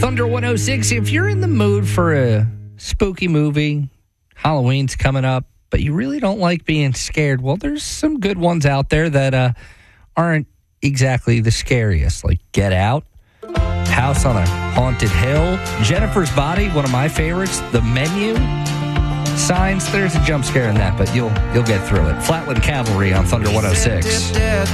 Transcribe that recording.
Thunder 106. If you're in the mood for a spooky movie, Halloween's coming up, but you really don't like being scared, well, there's some good ones out there that aren't exactly the scariest, like Get Out, House on a Haunted Hill, Jennifer's Body, one of my favorites, The Menu, Signs. There's a jump scare in that, but you'll get through it. Flatland Cavalry on Thunder 106.